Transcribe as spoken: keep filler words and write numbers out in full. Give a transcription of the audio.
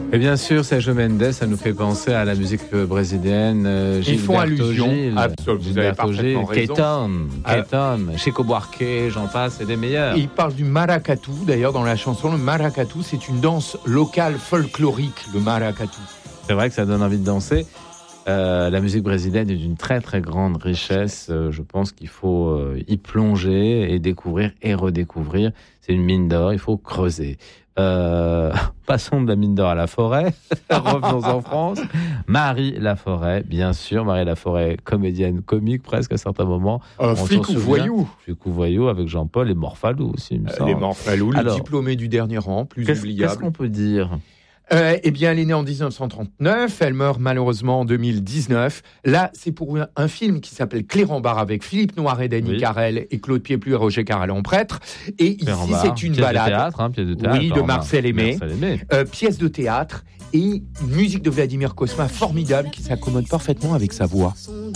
Et bien sûr, Sergio Mendes, ça nous fait penser à la musique brésilienne. Euh, Ils font allusion. Gil, Absolument, vous avez parfaitement raison. Keton, Keton, Chico Buarque, j'en passe, et des meilleurs. Et il parle du maracatu, d'ailleurs, dans la chanson. Le maracatu, c'est une danse locale folklorique, le maracatu. C'est vrai que ça donne envie de danser. Euh, la musique brésilienne est d'une très très grande richesse. Euh, je pense qu'il faut euh, y plonger et découvrir et redécouvrir. C'est une mine d'or, il faut creuser. Euh, passons de la mine d'or à la forêt. Revenons en France. Marie Laforêt, bien sûr. Marie Laforêt, comédienne comique presque à certains moments. Euh, flic ou voyou. Flic ou voyou avec Jean-Paul et Morphalou aussi, il me semble. Les Morphalou, les diplômés du dernier rang, plus qu'est-ce, oubliables. Qu'est-ce qu'on peut dire ? Euh, eh bien, elle est née en dix-neuf cent trente-neuf, elle meurt malheureusement en deux mille dix-neuf. Là, c'est pour un, un film qui s'appelle Clérambault avec Philippe Noiret, Denis oui. Carrel et Claude Pieplu et Roger Carrel en prêtre. Et Clérambault, ici, c'est une pièce balade. De théâtre, hein, pièce de théâtre, oui, de Marcel Aimé. Marcel Aimé. Euh, pièce de théâtre et une musique de Vladimir Cosma formidable qui s'accommode parfaitement avec sa voix.